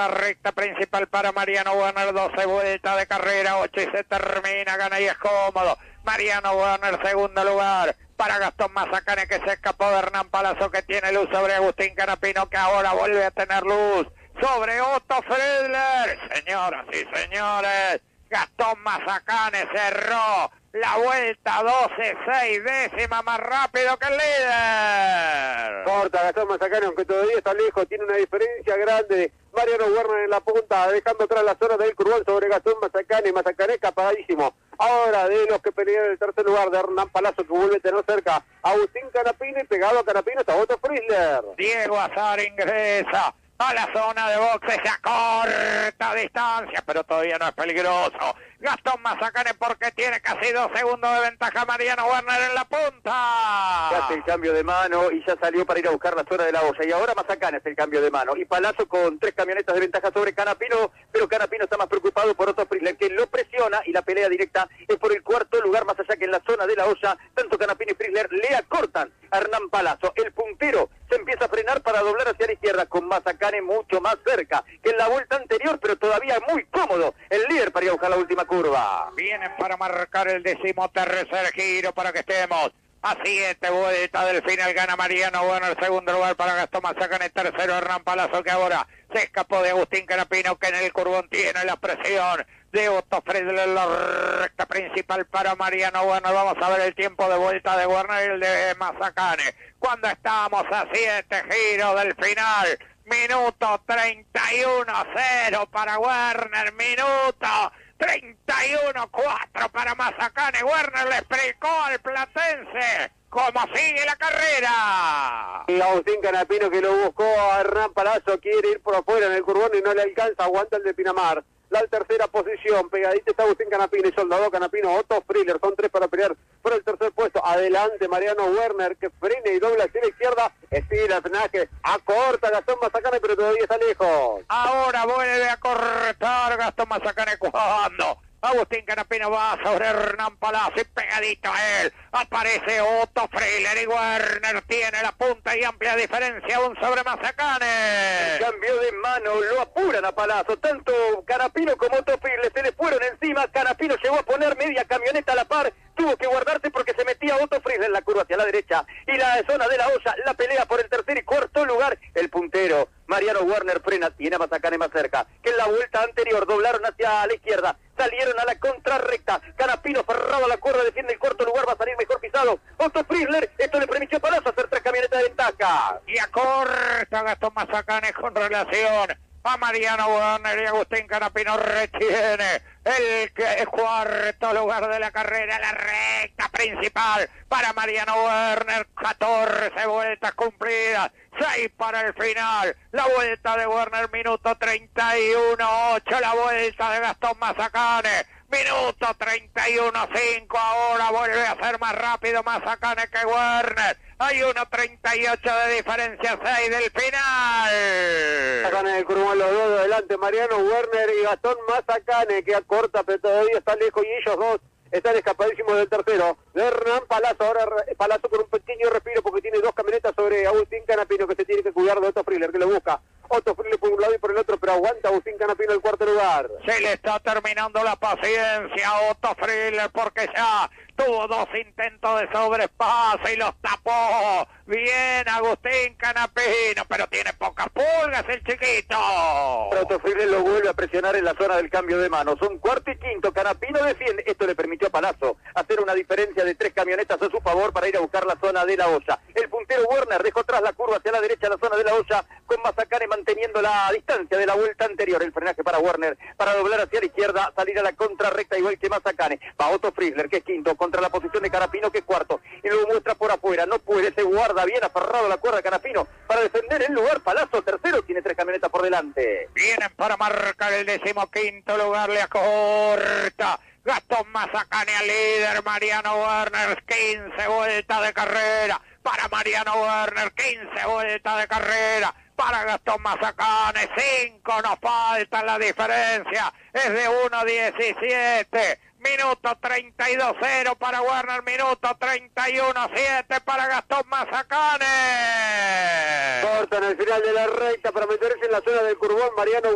La recta principal para Mariano Werner, 12 vueltas de carrera, 8 y se termina, gana y es cómodo. Mariano Werner, segundo lugar. Para Gastón Mazacane, que se escapó de Hernán Palazzo, que tiene luz sobre Agustín Canapino, que ahora vuelve a tener luz sobre Otto Friedler. Señoras y señores, Gastón Mazacane cerró la vuelta 12/6 más rápido que el líder. Corta Gastón Mazacane, aunque todavía está lejos, tiene una diferencia grande. Mariano Werner en la punta, dejando atrás la zona del Curbón sobre Gastón Mazacane. Mazacane escapadísimo. Ahora de los que pelean en el tercer lugar, de Hernán Palazzo, que vuelve a tener cerca Agustín Canapino, y pegado a Canapino está Otto Friedler. Diego Azar ingresa a la zona de boxes a corta distancia, pero todavía no es peligroso. Gastón Mazacane, porque tiene casi 2 segundos de ventaja. Mariano Werner en la punta. Hace el cambio de mano y ya salió para ir a buscar la zona de la olla. Y ahora Mazacane hace el cambio de mano. Y Palazzo con 3 camionetas de ventaja sobre Canapino, pero Canapino está más preocupado por Otto Friedler, que lo presiona, y la pelea directa es por el cuarto lugar, más allá que en la zona de la olla. Tanto Canapino y Friedler le acortan a Hernán Palazzo. El puntero se empieza a frenar para doblar hacia la izquierda, con Mazacane mucho más cerca que en la vuelta anterior, pero todavía muy cómodo el líder para ir a buscar la última curva. Vienen para marcar el 13º giro para que estemos a 7 vueltas del final. Gana Mariano Werner, segundo lugar para Gastón Mazacane, tercero Hernán Palazzo, que ahora se escapó de Agustín Canapino, que en el curbón tiene la presión de Otto Friedler. La recta principal para Mariano Werner. Vamos a ver el tiempo de vuelta de Werner y el de Mazacane cuando estamos a 7 giros del final. Minuto 31-0 para Werner, minuto 31-4 para Mazacane. Werner le explicó al platense cómo sigue la carrera. Y Agustín Canapino, que lo buscó a Hernán Palazzo, quiere ir por afuera en el curbón y no le alcanza, aguanta el de Pinamar. La tercera posición, pegadita está Agustín Canapino y Soldado Canapino, Otto Friedler, son 3 para pelear por el tercer puesto. Adelante Mariano Werner, que frena y dobla hacia la izquierda, estira el frenaje, acorta Gastón Mazacane, pero todavía está lejos. Ahora vuelve a cortar Gastón Mazacane cuando Agustín Canapino va sobre Hernán Palazzo y pegadito a él aparece Otto Friedler, y Werner tiene la punta y amplia diferencia aún sobre Mazacane. El cambio de mano, lo apuran a Palazzo, tanto Canapino como Otto Friedler se le fueron encima. Canapino llegó a poner media camioneta a la par, tuvo que guardarse porque se metía Otto Friedler en la curva hacia la derecha, y la zona de la olla, la pelea por el tercer y cuarto lugar. El puntero Mariano Werner frena, tiene a Mazacane más cerca que en la vuelta anterior. Doblaron hacia la izquierda, salieron a la contrarrecta. Canapino ferrado a la cuerda, defiende el cuarto lugar, va a salir mejor pisado Otto Friedler. Esto le permitió a Palazzo hacer 3 camionetas de ventaja. Y acorta Gastón Mazacane con relación a Mariano Werner, y Agustín Canapino retiene el cuarto lugar de la carrera. La recta principal para Mariano Werner, 14 vueltas cumplidas, 6 para el final. La vuelta de Werner, minuto 31-8. La vuelta de Gastón Mazacane, minuto 31-5. Ahora vuelve a ser más rápido Mazacane que Werner. Hay 1.38 de diferencia, 6 del final. Sacan en el curbón los dos de adelante, Mariano Werner y Gastón Mazacane, que acorta, pero todavía está lejos, y ellos dos están escapadísimos del tercero. De Hernán Palazzo, ahora Palazzo con un pequeño respiro porque tiene 2 camionetas sobre Agustín Canapino, que se tiene que cuidar de Otto Friedler, que lo busca. Otto Friedler por un lado y por el otro, pero aguanta Agustín Canapino el cuarto lugar. Se le está terminando la paciencia a Otto Friedler, porque ya tuvo 2 intentos de sobrepaso y los tapó bien Agustín Canapino, pero tiene pocas pulgas el chiquito. Otto Friedler lo vuelve a presionar en la zona del cambio de mano. Son cuarto y quinto, Canapino defiende. Esto le permitió a Palazzo hacer una diferencia de 3 camionetas a su favor para ir a buscar la zona de la olla. El puntero Werner dejó atrás la curva hacia la derecha, la zona de la olla, con Mazacane manteniendo la distancia de la vuelta anterior. El frenaje para Werner para doblar hacia la izquierda, salir a la contrarrecta igual que Mazacane. Va Otto Friedler, que es quinto, contra la posición de Canapino, que es cuarto, y lo muestra por afuera. No puede, se guarda bien aferrado a la cuerda Canapino para defender el lugar. Palazzo tercero, tiene 3 camionetas por delante. Vienen para marcar el 15º lugar, le acorta Gastón Mazacane al líder Mariano Werner. 15 vueltas de carrera para Mariano Werner, 15 vueltas de carrera para Gastón Mazacane. 5 nos falta, la diferencia es de 1.17. Minuto 32-0 para Werner, minuto 31-7 para Gastón Mazacane. Cortan al final de la recta para meterse en la zona del curbón Mariano